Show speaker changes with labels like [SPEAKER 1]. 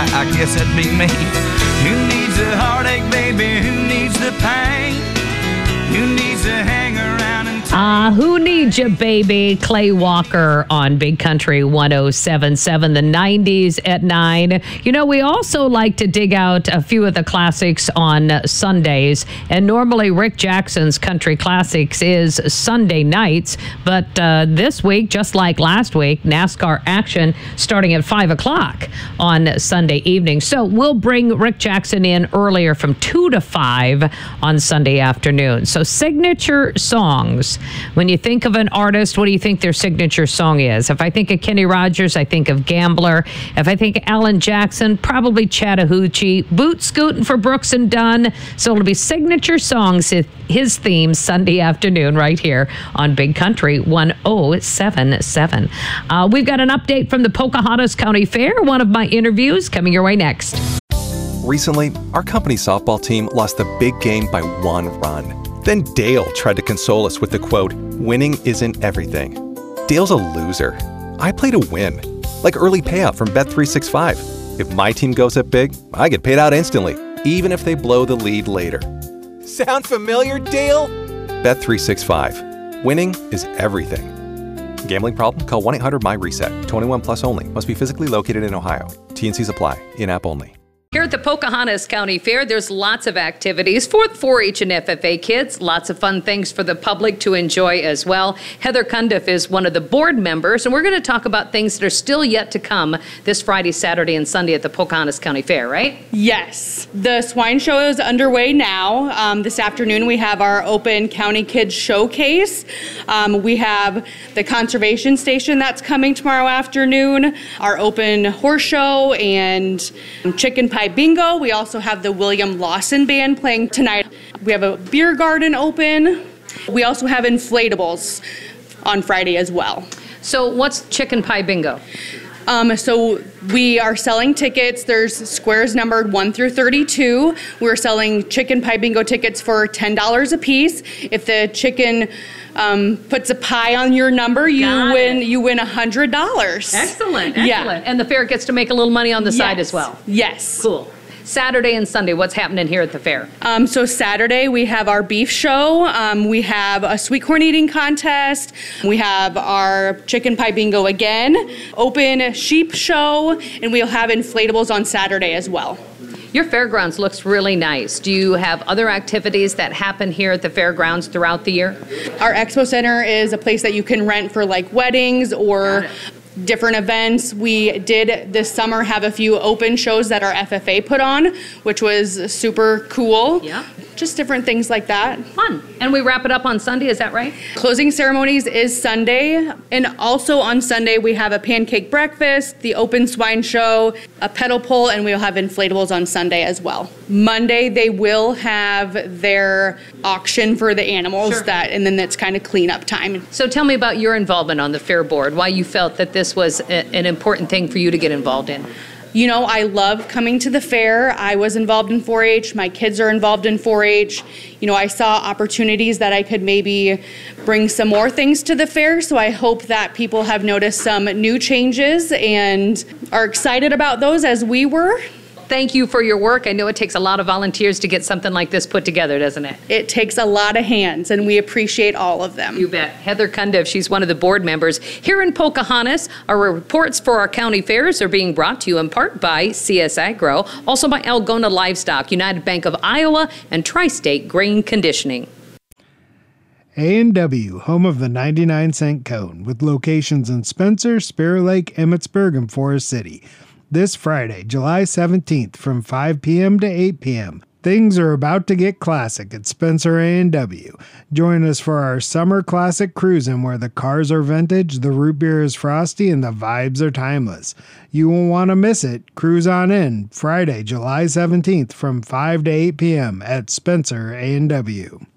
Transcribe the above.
[SPEAKER 1] I guess that'd be me. Who needs the heartache, baby? Who needs the pain? Who needs to hang around and
[SPEAKER 2] Who Needs You, Baby? Clay Walker on Big Country 107.7, the 90s at 9. You know, we also like to dig out a few of the classics on Sundays, and normally Rick Jackson's Country Classics is Sunday nights, but this week, just like last week, NASCAR action starting at 5 o'clock on Sunday evening. So we'll bring Rick Jackson in earlier from 2 to 5 on Sunday afternoon. So signature songs. When you think of an artist, what do you think their signature song is? If I think of Kenny Rogers, I think of Gambler. If I think of Alan Jackson, probably Chattahoochee. Boot Scootin' for Brooks and Dunn. So it'll be signature songs, his theme, Sunday afternoon right here on Big Country 107.7. We've got an update from the Pocahontas County Fair. One of my interviews coming your way next.
[SPEAKER 3] Recently, our company softball team lost the big game by 1 run. Then Dale tried to console us with the quote, "Winning isn't everything." Dale's a loser. I play to win. Like early payout from Bet365. If my team goes up big, I get paid out instantly, even if they blow the lead later. Sound familiar, Dale? Bet365. Winning is everything. Gambling problem? Call 1-800-MY-RESET. 21 plus only. Must be physically located in Ohio. T&Cs apply. In-app only.
[SPEAKER 2] Here at the Pocahontas County Fair, there's lots of activities for 4-H and FFA kids, lots of fun things for the public to enjoy as well. Heather Cundiff is one of the board members, and we're going to talk about things that are still yet to come this Friday, Saturday, and Sunday at the Pocahontas County Fair, right?
[SPEAKER 4] Yes. The swine show is underway now. This afternoon we have our open County Kids Showcase. We have the conservation station that's coming tomorrow afternoon, our open horse show, and chicken pie bingo. We also have the William Lawson Band playing tonight. We have a beer garden open. We also have inflatables on Friday as well.
[SPEAKER 2] So what's chicken pie bingo?
[SPEAKER 4] So we are selling tickets. There's squares numbered 1 through 32. We're selling chicken pie bingo tickets for $10 a piece. If the chicken puts a pie on your number, you win $100.
[SPEAKER 2] Excellent.
[SPEAKER 4] Yeah.
[SPEAKER 2] And the fair gets to make a little money on the side as well.
[SPEAKER 4] Yes.
[SPEAKER 2] Cool. Saturday and Sunday, what's happening here at the fair?
[SPEAKER 4] So Saturday we have our beef show. We have a sweet corn eating contest. We have our chicken pie bingo again, open sheep show, and we'll have inflatables on Saturday as well.
[SPEAKER 2] Your fairgrounds looks really nice. Do you have other activities that happen here at the fairgrounds throughout the year?
[SPEAKER 4] Our expo center is a place that you can rent for like weddings or different events. We did this summer have a few open shows that our FFA put on, which was super cool.
[SPEAKER 2] Yeah.
[SPEAKER 4] Just different things like that.
[SPEAKER 2] Fun. And we wrap it up on Sunday, is that right?
[SPEAKER 4] Closing ceremonies is Sunday. And also on Sunday, we have a pancake breakfast, the open swine show, a pedal pull, and we'll have inflatables on Sunday as well. Monday, they will have their auction for the animals, and then that's kind of cleanup time.
[SPEAKER 2] So tell me about your involvement on the fair board, why you felt that this was an important thing for you to get involved in.
[SPEAKER 4] You know, I love coming to the fair. I was involved in 4-H. My kids are involved in 4-H. You know, I saw opportunities that I could maybe bring some more things to the fair. So I hope that people have noticed some new changes and are excited about those as we were.
[SPEAKER 2] Thank you for your work. I know it takes a lot of volunteers to get something like this put together, doesn't it?
[SPEAKER 4] It takes a lot of hands, and we appreciate all of them.
[SPEAKER 2] You bet. Heather Cundiff, she's one of the board members. Here in Pocahontas, our reports for our county fairs are being brought to you in part by CS Agro, also by Algona Livestock, United Bank of Iowa, and Tri-State Grain Conditioning.
[SPEAKER 5] A&W, home of the 99-cent cone, with locations in Spencer, Spear Lake, Emmitsburg, and Forest City. This Friday, July 17th from 5 p.m. to 8 p.m. Things are about to get classic at Spencer A&W. Join us for our summer classic cruising where the cars are vintage, the root beer is frosty, and the vibes are timeless. You won't want to miss it. Cruise on in Friday, July 17th from 5 to 8 p.m. at Spencer A&W.